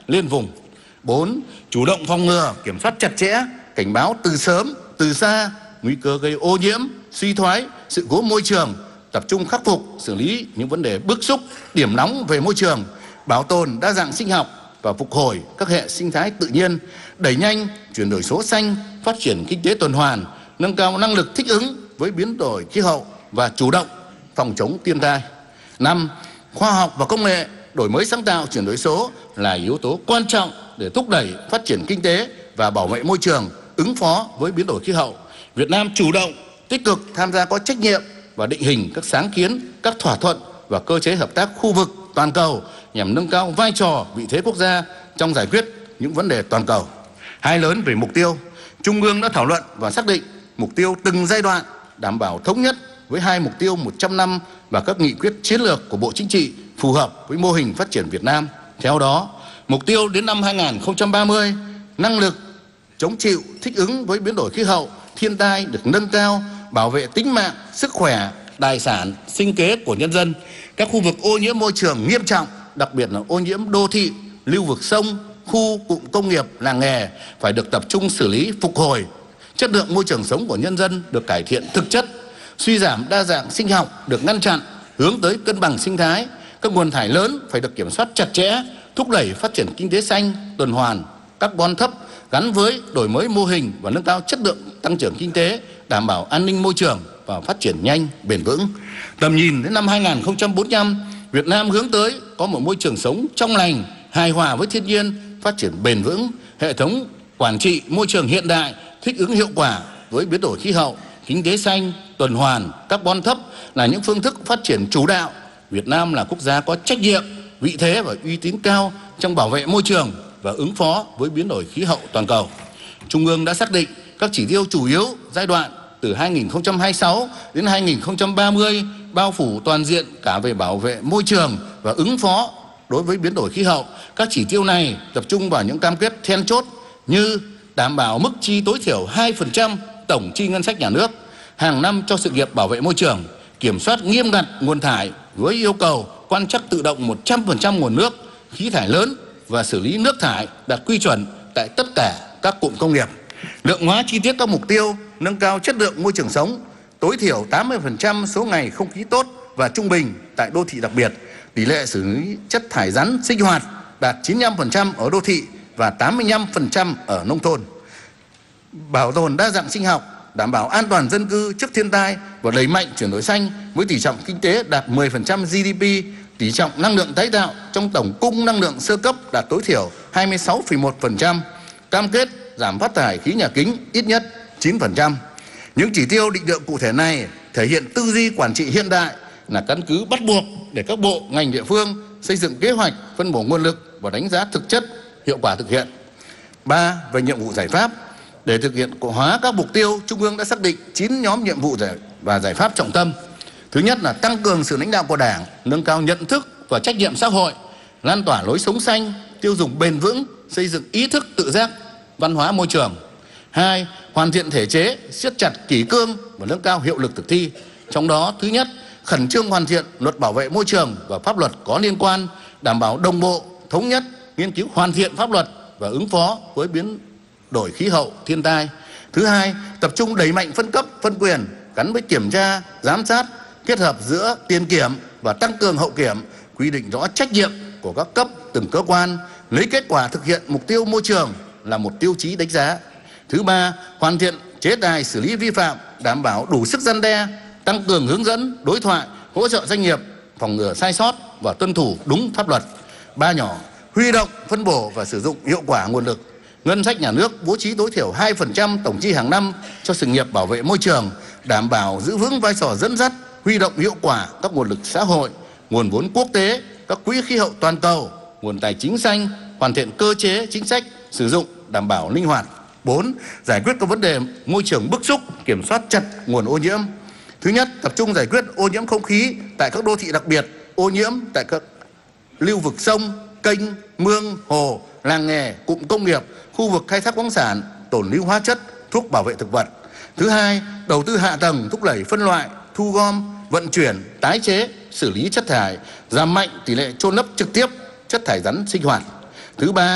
liên vùng. 4. Chủ động phòng ngừa, kiểm soát chặt chẽ, cảnh báo từ sớm, từ xa nguy cơ gây ô nhiễm, suy thoái, sự cố môi trường, tập trung khắc phục, xử lý những vấn đề bức xúc, điểm nóng về môi trường, bảo tồn đa dạng sinh học và phục hồi các hệ sinh thái tự nhiên, đẩy nhanh chuyển đổi số xanh, phát triển kinh tế tuần hoàn, nâng cao năng lực thích ứng với biến đổi khí hậu và chủ động phòng chống thiên tai. 5. Khoa học và công nghệ, đổi mới sáng tạo, chuyển đổi số là yếu tố quan trọng để thúc đẩy phát triển kinh tế và bảo vệ môi trường, ứng phó với biến đổi khí hậu. Việt Nam chủ động, tích cực tham gia có trách nhiệm và định hình các sáng kiến, các thỏa thuận và cơ chế hợp tác khu vực toàn cầu nhằm nâng cao vai trò, vị thế quốc gia trong giải quyết những vấn đề toàn cầu. Hai lớn về mục tiêu, Trung ương đã thảo luận và xác định mục tiêu từng giai đoạn đảm bảo thống nhất với 2 mục tiêu 100 năm và các nghị quyết chiến lược của Bộ Chính trị phù hợp với mô hình phát triển Việt Nam. Theo đó, mục tiêu đến năm 2030, năng lực chống chịu, thích ứng với biến đổi khí hậu, thiên tai được nâng cao, bảo vệ tính mạng, sức khỏe, tài sản, sinh kế của nhân dân. Các khu vực ô nhiễm môi trường nghiêm trọng, đặc biệt là ô nhiễm đô thị, lưu vực sông, khu cụm công nghiệp, làng nghề phải được tập trung xử lý, phục hồi. Chất lượng môi trường sống của nhân dân được cải thiện thực chất, suy giảm đa dạng sinh học được ngăn chặn, hướng tới cân bằng sinh thái. Các nguồn thải lớn phải được kiểm soát chặt chẽ, thúc đẩy phát triển kinh tế xanh, tuần hoàn, carbon thấp gắn với đổi mới mô hình và nâng cao chất lượng tăng trưởng kinh tế, đảm bảo an ninh môi trường và phát triển nhanh, bền vững. Tầm nhìn đến năm 2045, Việt Nam hướng tới có một môi trường sống trong lành, hài hòa với thiên nhiên, phát triển bền vững, hệ thống quản trị môi trường hiện đại, thích ứng hiệu quả với biến đổi khí hậu, kinh tế xanh, tuần hoàn, carbon thấp là những phương thức phát triển chủ đạo. Việt Nam là quốc gia có trách nhiệm, vị thế và uy tín cao trong bảo vệ môi trường và ứng phó với biến đổi khí hậu toàn cầu. Trung ương đã xác định các chỉ tiêu chủ yếu giai đoạn từ 2026 đến 2030 bao phủ toàn diện cả về bảo vệ môi trường và ứng phó đối với biến đổi khí hậu. Các chỉ tiêu này tập trung vào những cam kết then chốt như đảm bảo mức chi tối thiểu 2% tổng chi ngân sách nhà nước hàng năm cho sự nghiệp bảo vệ môi trường, kiểm soát nghiêm ngặt nguồn thải với yêu cầu quan trắc tự động 100% nguồn nước, khí thải lớn và xử lý nước thải đạt quy chuẩn tại tất cả các cụm công nghiệp. Lượng hóa chi tiết các mục tiêu nâng cao chất lượng môi trường sống, tối thiểu 80% số ngày không khí tốt và trung bình tại đô thị đặc biệt, tỷ lệ xử lý chất thải rắn sinh hoạt đạt 95% ở đô thị và 85% ở nông thôn. Bảo tồn đa dạng sinh học, đảm bảo an toàn dân cư trước thiên tai và đẩy mạnh chuyển đổi xanh với tỷ trọng kinh tế đạt 10% GDP, tỷ trọng năng lượng tái tạo trong tổng cung năng lượng sơ cấp đạt tối thiểu 26,1%, cam kết giảm phát thải khí nhà kính ít nhất 9%. Những chỉ tiêu định lượng cụ thể này thể hiện tư duy quản trị hiện đại, là căn cứ bắt buộc để các bộ, ngành địa phương xây dựng kế hoạch, phân bổ nguồn lực và đánh giá thực chất hiệu quả thực hiện. 3. Về nhiệm vụ giải pháp. Để thực hiện cụ hóa các mục tiêu, Trung ương đã xác định 9 nhóm nhiệm vụ và giải pháp trọng tâm. Thứ nhất là tăng cường sự lãnh đạo của Đảng, nâng cao nhận thức và trách nhiệm xã hội, lan tỏa lối sống xanh, tiêu dùng bền vững, xây dựng ý thức tự giác, văn hóa môi trường. 2. Hoàn thiện thể chế, siết chặt kỷ cương và nâng cao hiệu lực thực thi. Trong đó, thứ nhất, khẩn trương hoàn thiện luật bảo vệ môi trường và pháp luật có liên quan, đảm bảo đồng bộ, thống nhất, nghiên cứu hoàn thiện pháp luật và ứng phó với biến đổi khí hậu, thiên tai. Thứ hai, tập trung đẩy mạnh phân cấp, phân quyền gắn với kiểm tra, giám sát, kết hợp giữa tiền kiểm và tăng cường hậu kiểm, quy định rõ trách nhiệm của các cấp, từng cơ quan, lấy kết quả thực hiện mục tiêu môi trường là một tiêu chí đánh giá. Thứ ba, hoàn thiện chế tài xử lý vi phạm, đảm bảo đủ sức răn đe, tăng cường hướng dẫn, đối thoại, hỗ trợ doanh nghiệp phòng ngừa sai sót và tuân thủ đúng pháp luật. 3 nhỏ, huy động, phân bổ và sử dụng hiệu quả nguồn lực. Ngân sách nhà nước bố trí tối thiểu 2% tổng chi hàng năm cho sự nghiệp bảo vệ môi trường, đảm bảo giữ vững vai trò dẫn dắt, huy động hiệu quả các nguồn lực xã hội, nguồn vốn quốc tế, các quỹ khí hậu toàn cầu, nguồn tài chính xanh, hoàn thiện cơ chế chính sách sử dụng đảm bảo linh hoạt. 4. Giải quyết các vấn đề môi trường bức xúc, kiểm soát chặt nguồn ô nhiễm. Thứ nhất, tập trung giải quyết ô nhiễm không khí tại các đô thị đặc biệt, ô nhiễm tại các lưu vực sông, kênh, mương, hồ, làng nghề, cụm công nghiệp, khu vực khai thác khoáng sản, tồn lưu hóa chất, thuốc bảo vệ thực vật. Thứ hai, đầu tư hạ tầng thúc đẩy phân loại, thu gom, vận chuyển, tái chế, xử lý chất thải, giảm mạnh tỷ lệ chôn lấp trực tiếp chất thải rắn sinh hoạt. Thứ ba,